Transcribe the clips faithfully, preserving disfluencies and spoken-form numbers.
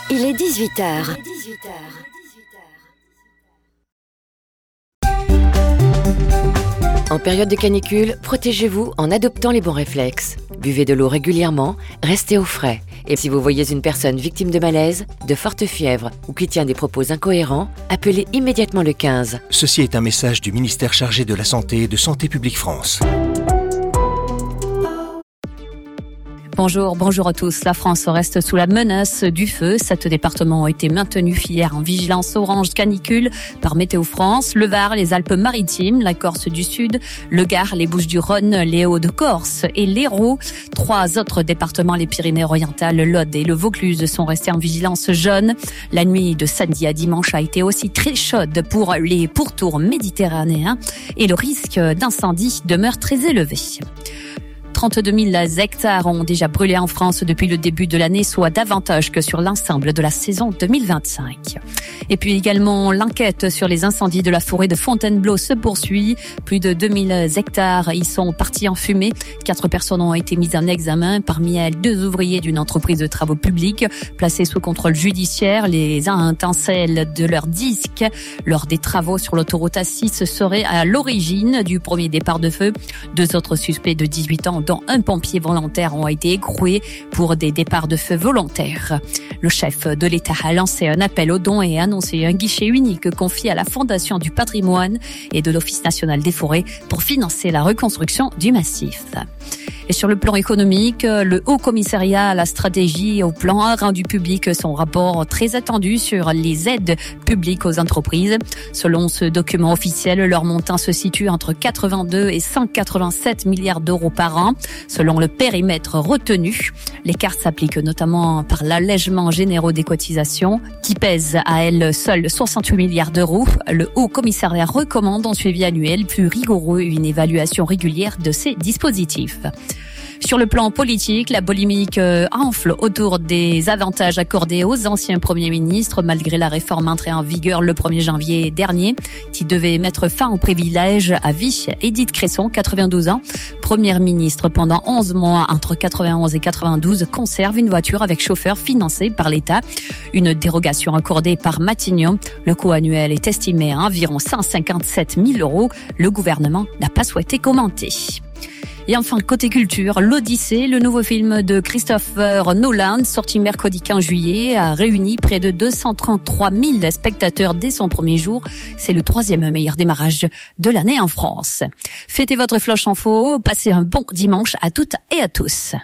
Il est dix-huit heures. En période de canicule, protégez-vous en adoptant les bons réflexes. Buvez de l'eau régulièrement, restez au frais. Et si vous voyez une personne victime de malaise, de forte fièvre ou qui tient des propos incohérents, appelez immédiatement le quinze. Ceci est un message du ministère chargé de la Santé et de Santé publique France. Bonjour, bonjour à tous. La France reste sous la menace du feu. Sept départements ont été maintenus hier en vigilance orange canicule par Météo France. Le Var, les Alpes-Maritimes, la Corse du Sud, le Gard, les Bouches-du-Rhône, les Hauts-de-Corse et l'Hérault. Trois autres départements, les Pyrénées-Orientales, l'Aude et le Vaucluse, sont restés en vigilance jaune. La nuit de samedi à dimanche a été aussi très chaude pour les pourtours méditerranéens et le risque d'incendie demeure très élevé. trente-deux mille hectares ont déjà brûlé en France depuis le début de l'année, soit davantage que sur l'ensemble de la saison deux mille vingt-cinq. Et puis également, l'enquête sur les incendies de la forêt de Fontainebleau se poursuit. Plus de deux mille hectares y sont partis en fumée. Quatre personnes ont été mises en examen. Parmi elles, deux ouvriers d'une entreprise de travaux publics placés sous contrôle judiciaire. Les étincelles de leur disque lors des travaux sur l'autoroute A six seraient à l'origine du premier départ de feu. Deux autres suspects de dix-huit ans, dont un pompier volontaire, ont été écroués pour des départs de feu volontaires. Le chef de l'État a lancé un appel aux dons et a annoncé un guichet unique confié à la Fondation du patrimoine et de l'Office national des forêts pour financer la reconstruction du massif. Et sur le plan économique, le Haut Commissariat à la stratégie et au plan a rendu public son rapport très attendu sur les aides publiques aux entreprises. Selon ce document officiel, leur montant se situe entre quatre-vingt-deux et cent quatre-vingt-sept milliards d'euros par an. Selon le périmètre retenu, l'écart s'applique notamment par l'allègement généraux des cotisations qui pèse à elle seule soixante-huit milliards d'euros. Le Haut Commissariat recommande un suivi annuel plus rigoureux et une évaluation régulière de ces dispositifs. Sur le plan politique, la polémique enfle autour des avantages accordés aux anciens premiers ministres malgré la réforme entrée en vigueur le premier janvier dernier qui devait mettre fin aux privilèges à vie. Édith Cresson, quatre-vingt-douze ans, première ministre pendant onze mois entre quatre-vingt-onze et quatre-vingt-douze, conserve une voiture avec chauffeur financée par l'État. Une dérogation accordée par Matignon. Le coût annuel est estimé à environ cent cinquante-sept mille euros. Le gouvernement n'a pas souhaité commenter. Et enfin, côté culture, l'Odyssée, le nouveau film de Christopher Nolan, sorti mercredi quinze juillet, a réuni près de deux cent trente-trois mille spectateurs dès son premier jour. C'est le troisième meilleur démarrage de l'année en France. Fêtez votre Flash Info, passez un bon dimanche à toutes et à tous.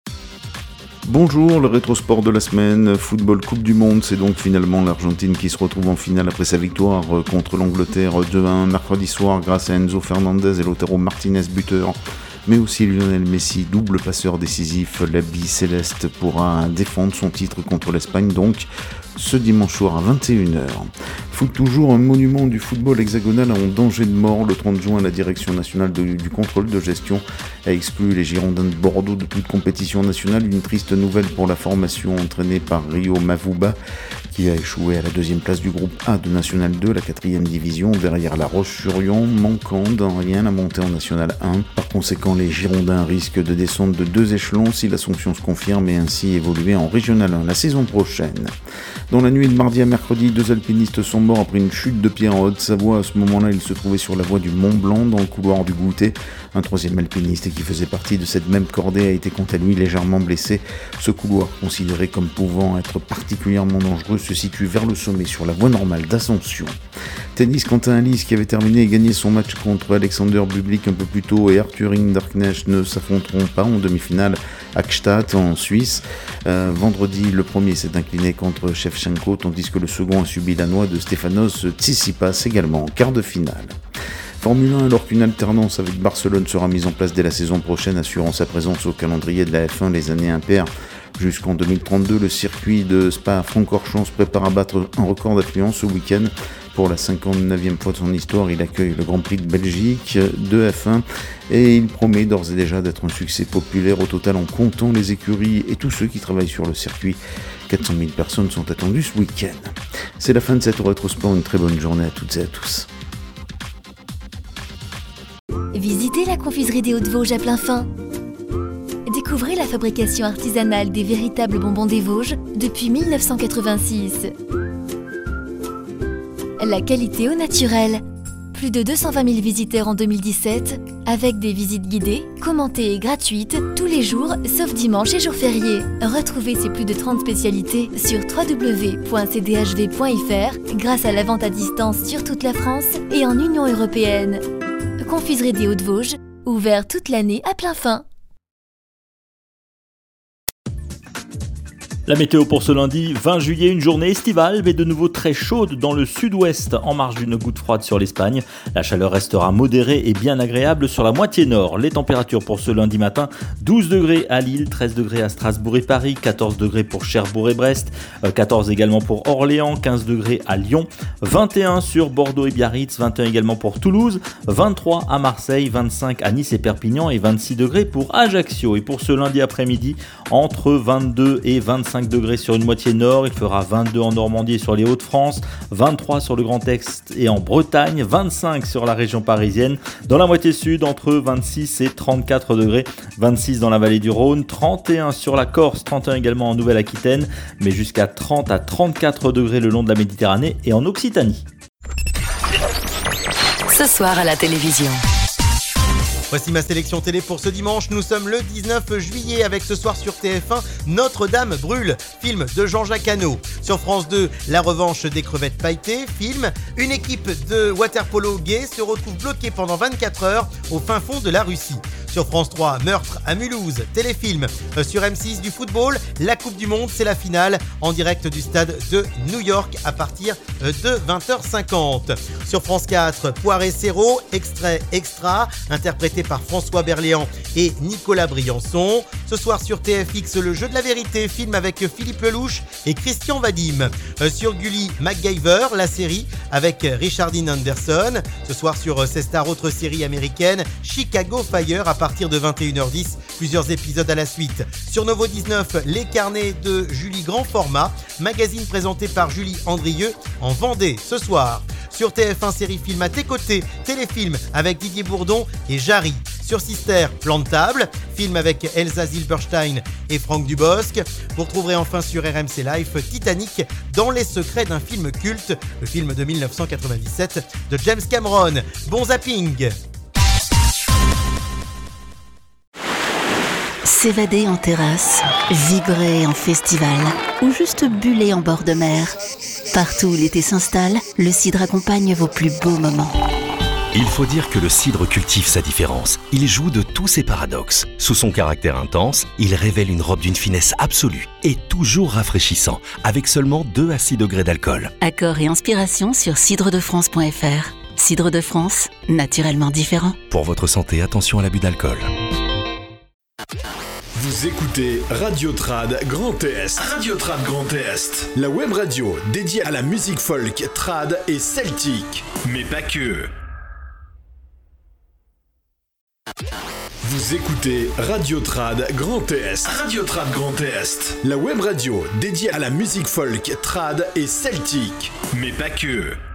Bonjour, le rétrosport de la semaine, football Coupe du Monde, c'est donc finalement l'Argentine qui se retrouve en finale après sa victoire contre l'Angleterre deux à un mercredi soir grâce à Enzo Fernandez et Lautaro Martinez buteur. Mais aussi Lionel Messi, double passeur décisif, l'habit céleste pourra défendre son titre contre l'Espagne donc ce dimanche soir à vingt et une heures. Foot toujours, un monument du football hexagonal en danger de mort. Le trente juin, la Direction nationale de, du contrôle de gestion a exclu les Girondins de Bordeaux de toute compétition nationale. Une triste nouvelle pour la formation entraînée par Rio Mavuba, qui a échoué à la deuxième place du groupe A de National deux, la quatrième division, derrière La Roche-sur-Yon, manquant dans rien la montée en National un. Par conséquent, les Girondins risquent de descendre de deux échelons si l'Assomption se confirme et ainsi évoluer en Régional un la saison prochaine. Dans la nuit de mardi à mercredi, deux alpinistes sont morts après une chute de pied en Haute-Savoie. À ce moment-là, ils se trouvaient sur la voie du Mont Blanc, dans le couloir du Goûter. Un troisième alpiniste qui faisait partie de cette même cordée a été quant à lui légèrement blessé. Ce couloir, considéré comme pouvant être particulièrement dangereux, se situe vers le sommet sur la voie normale d'ascension. Tennis, Quentin Halys, qui avait terminé et gagné son match contre Alexander Bublik un peu plus tôt, et Arthur Hinderknecht ne s'affronteront pas en demi-finale à Gstaad en Suisse. Euh, vendredi, le premier s'est incliné contre Shevchenko, tandis que le second a subi la noix de Stefanos Tsitsipas également en quart de finale. Formule un, alors qu'une alternance avec Barcelone sera mise en place dès la saison prochaine, assurant sa présence au calendrier de la F un les années impaires. Jusqu'en deux mille trente-deux, le circuit de Spa-Francorchamps se prépare à battre un record d'affluence ce week-end. Pour la cinquante-neuvième fois de son histoire, il accueille le Grand Prix de Belgique de F un et il promet d'ores et déjà d'être un succès populaire au total en comptant les écuries et tous ceux qui travaillent sur le circuit. quatre cent mille personnes sont attendues ce week-end. C'est la fin de cette rétrosport, une très bonne journée à toutes et à tous. Visitez la confiserie des Hauts-de-Vosges à plein fin. Découvrez Découvrez la fabrication artisanale des véritables bonbons des Vosges depuis mille neuf cent quatre-vingt-six. La qualité au naturel. Plus de deux cent vingt mille visiteurs en deux mille dix-sept, avec des visites guidées, commentées et gratuites, tous les jours, sauf dimanche et jours fériés. Retrouvez ces plus de trente spécialités sur w w w point c d h v point f r grâce à la vente à distance sur toute la France et en Union européenne. Confiserie des Hauts-de-Vosges, ouvert toute l'année à plein fin. La météo pour ce lundi vingt juillet, une journée estivale mais de nouveau très chaude dans le sud-ouest en marge d'une goutte froide sur l'Espagne. La chaleur restera modérée et bien agréable sur la moitié nord. Les températures pour ce lundi matin, douze degrés à Lille, treize degrés à Strasbourg et Paris, quatorze degrés pour Cherbourg et Brest, quatorze également pour Orléans, quinze degrés à Lyon, vingt et un sur Bordeaux et Biarritz, vingt et un également pour Toulouse, vingt-trois à Marseille, vingt-cinq à Nice et Perpignan et vingt-six degrés pour Ajaccio. Et pour ce lundi après-midi, entre vingt-deux et vingt-cinq degrés sur une moitié nord, il fera vingt-deux en Normandie et sur les Hauts-de-France, vingt-trois sur le Grand Est et en Bretagne, vingt-cinq sur la région parisienne, dans la moitié sud entre vingt-six et trente-quatre degrés, vingt-six dans la vallée du Rhône, trente et un sur la Corse, trente et un également en Nouvelle-Aquitaine, mais jusqu'à trente à trente-quatre degrés le long de la Méditerranée et en Occitanie. Ce soir à la télévision. Voici ma sélection télé pour ce dimanche. Nous sommes le dix-neuf juillet avec ce soir sur T F un Notre-Dame brûle, film de Jean-Jacques Hano. Sur France deux, La revanche des crevettes pailletées, film. Une équipe de water-polo gay se retrouve bloquée pendant vingt-quatre heures au fin fond de la Russie. Sur France trois, Meurtre à Mulhouse, téléfilm. Sur M six, du football, la Coupe du Monde, c'est la finale en direct du stade de New York à partir de vingt heures cinquante. Sur France quatre, Poiré Serrault, extrait extra, interprété par François Berléand et Nicolas Briançon. Ce soir sur T F X, Le jeu de la vérité, film avec Philippe Lelouch et Christian Vadim. Sur Gulli, MacGyver, la série avec Richard Dean Anderson. Ce soir sur C Star, autre série américaine, Chicago Fire, à partir de vingt et une heures dix, plusieurs épisodes à la suite. Sur Novo dix-neuf, Les carnets de Julie grand format, magazine présenté par Julie Andrieux en Vendée ce soir. Sur T F un, série film à tes côtés, téléfilm avec Didier Bourdon et Jarry. Sur Sister, Plan de table, film avec Elsa Zilberstein et Franck Dubosc. Vous retrouverez enfin sur R M C Life Titanic dans les secrets d'un film culte, le film de mille neuf cent quatre-vingt-dix-sept de James Cameron. Bon zapping! S'évader en terrasse, vibrer en festival ou juste buller en bord de mer. Partout où l'été s'installe, le cidre accompagne vos plus beaux moments. Il faut dire que le cidre cultive sa différence. Il joue de tous ses paradoxes. Sous son caractère intense, il révèle une robe d'une finesse absolue et toujours rafraîchissant, avec seulement deux à six degrés d'alcool. Accords et inspiration sur cidre de france point f r. Cidre de France, naturellement différent. Pour votre santé, attention à l'abus d'alcool. Vous écoutez Radio Trad Grand Est. Radio Trad Grand Est. La web radio dédiée à la musique folk, trad et celtique. Mais pas que. Vous écoutez Radio Trad Grand Est. Radio Trad Grand Est. La web radio dédiée à la musique folk, trad et celtique. Mais pas que.